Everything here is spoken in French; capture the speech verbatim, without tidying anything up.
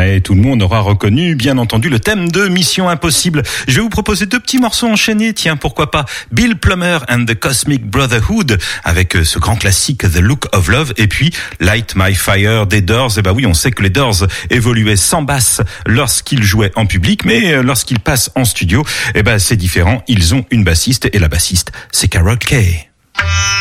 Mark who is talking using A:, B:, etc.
A: Et tout le monde aura reconnu, bien entendu, le thème de Mission Impossible. Je vais vous proposer deux petits morceaux enchaînés. Tiens, pourquoi pas Bill Plummer and the Cosmic Brotherhood avec ce grand classique The Look of Love, et puis Light My Fire des Doors. Et bah oui, on sait que les Doors évoluaient sans basse lorsqu'ils jouaient en public, mais lorsqu'ils passent en studio, et ben c'est différent. Ils ont une bassiste, et la bassiste, c'est Carol Kaye.